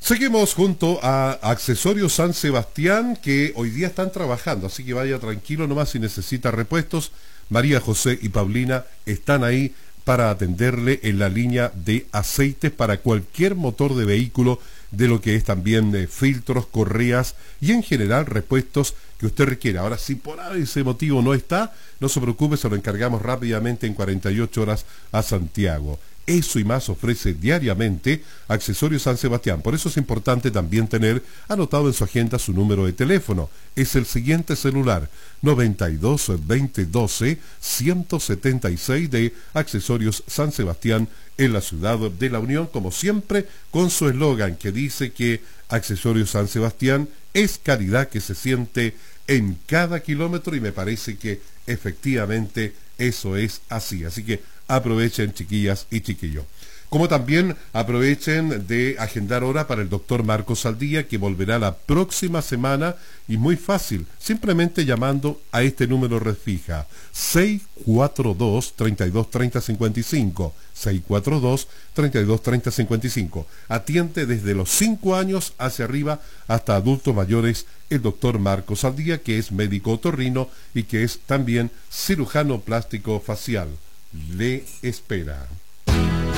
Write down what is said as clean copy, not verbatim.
Seguimos junto a Accesorios San Sebastián, que hoy día están trabajando, así que vaya tranquilo nomás si necesita repuestos. María José y Paulina están ahí para atenderle en la línea de aceites para cualquier motor de vehículo, de lo que es también filtros, correas y en general repuestos que usted requiera. Ahora, si por ese motivo no está, no se preocupe, se lo encargamos rápidamente en 48 horas a Santiago. Eso y más ofrece diariamente Accesorios San Sebastián. Por eso es importante también tener anotado en su agenda su número de teléfono. Es el siguiente celular: 92 20 12 176 de Accesorios San Sebastián en la ciudad de La Unión, como siempre, con su eslogan que dice que Accesorios San Sebastián es calidad que se siente en cada kilómetro, y me parece que efectivamente eso es así. Así que aprovechen, chiquillas y chiquillos. Como también aprovechen de agendar hora para el doctor Marcos Saldía, que volverá la próxima semana, y muy fácil, simplemente llamando a este número red fija, 642-3230-55, 642-3230-55. Atiende desde los 5 años hacia arriba hasta adultos mayores el doctor Marcos Saldía, que es médico otorrino y que es también cirujano plástico facial. Le espera.